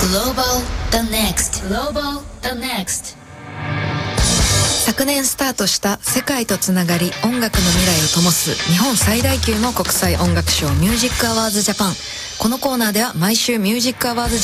Global the Next Global the Next 昨年スタートした世界とつながり音楽の未来を灯す日本最大級の国際音楽賞ミュージックアワーズジャパン。このコーナーでは毎週ミュージックアワーズ